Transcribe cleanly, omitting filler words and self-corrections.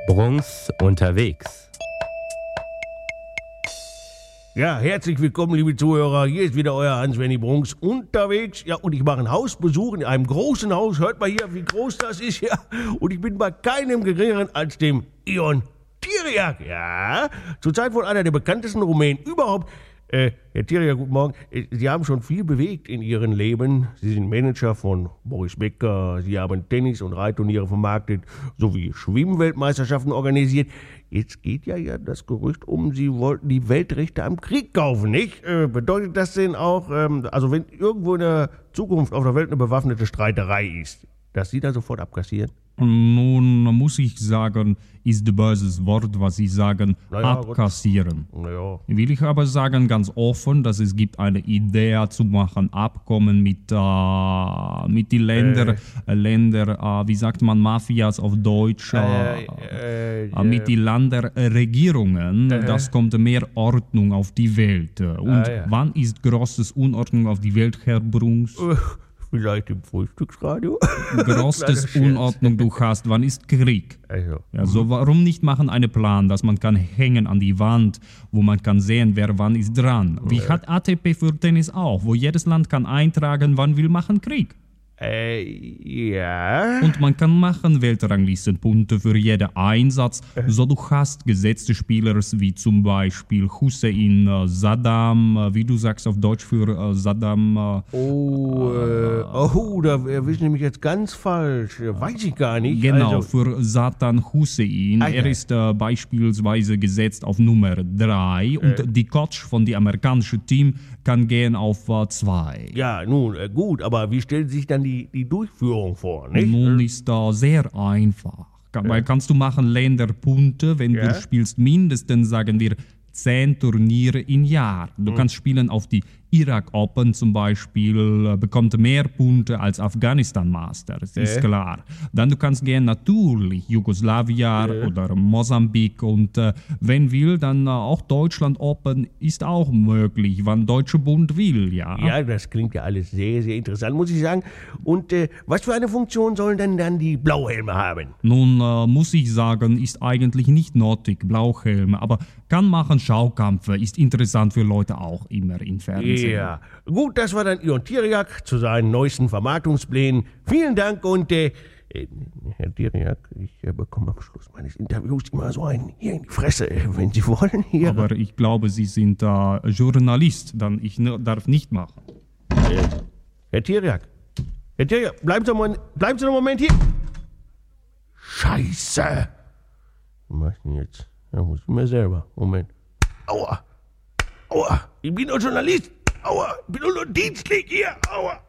Bruns unterwegs. Ja, herzlich willkommen, liebe Zuhörer. Hier ist wieder euer Hans-Wenny Brunks unterwegs. Ja, und ich mache einen Hausbesuch in einem großen Haus. Hört mal hier, wie groß das ist. Ja, und ich bin bei keinem geringeren als dem Ion Tiriac. Ja, zurzeit wohl einer der bekanntesten Rumänen überhaupt. Herr Tiriac, guten Morgen. Sie haben schon viel bewegt in Ihrem Leben. Sie sind Manager von Boris Becker. Sie haben Tennis- und Reitturniere vermarktet sowie Schwimmweltmeisterschaften organisiert. Jetzt geht ja das Gerücht um, Sie wollten die Weltrechte am Krieg kaufen, nicht? Bedeutet das denn auch, also wenn irgendwo in der Zukunft auf der Welt eine bewaffnete Streiterei ist, dass Sie da sofort abkassieren? Nun muss ich sagen, ist böses Wort, was Sie sagen, abkassieren. Naja. Will ich aber sagen ganz offen, dass es gibt eine Idee zu machen, Abkommen mit den Ländern, wie sagt man, Mafias auf Deutsch, mit den Länderregierungen. Das kommt mehr Ordnung auf die Welt. Und wann ist großes Unordnung auf die Welt, Herr Bruns? Vielleicht im Frühstücksradio? Größtes Unordnung du hast, wann ist Krieg? Ja, so warum nicht machen einen Plan, dass man kann hängen an die Wand, wo man kann sehen, wer wann ist dran. Wie hat ATP für Tennis auch, wo jedes Land kann eintragen, wann will machen Krieg. Ja. Und man kann machen Weltranglistenpunkte für jeden Einsatz, so du hast gesetzte Spieler wie zum Beispiel Hussein, Saddam, wie du sagst auf Deutsch für Saddam. Da wissen Sie mich jetzt ganz falsch. Weiß ich gar nicht. Genau, Also, für Satan Hussein. Er ist beispielsweise gesetzt auf Nummer 3 und die Coach von dem amerikanischen Team kann gehen auf 2. ja, nun, gut, aber wie stellen Sie sich dann die Durchführung vor, nicht? Nun ist da sehr einfach. Weil kannst du machen Länderpunkte, wenn du spielst mindestens, sagen wir, 10 Turniere im Jahr. Du kannst spielen auf die Irak Open zum Beispiel, bekommt mehr Punkte als Afghanistan Masters, ist klar. Dann du kannst gehen natürlich Jugoslawien oder Mosambik und wenn will, dann auch Deutschland Open ist auch möglich, wann Deutsche Bund will, ja. Ja, das klingt ja alles sehr, sehr interessant, muss ich sagen. Und was für eine Funktion sollen denn dann die Blauhelme haben? Nun muss ich sagen, ist eigentlich nicht nötig, Blauhelme, aber kann machen Schaukampfe, ist interessant für Leute auch immer im Fernsehen. Ja, gut, das war dann Ion Tiriac zu seinen neuesten Vermarktungsplänen. Vielen Dank und Herr Tiriac, ich bekomme am Schluss meines Interviews immer so einen hier in die Fresse, wenn Sie wollen. Hier. Aber ich glaube, Sie sind Journalist, dann ich darf nicht machen. Herr Tiriac, bleiben Sie noch einen Moment hier. Scheiße. Was mach ich denn jetzt? Da muss ich mir selber. Moment. Aua. Ich bin doch Journalist. Aua. Ich bin doch nur dienstlich hier. Aua.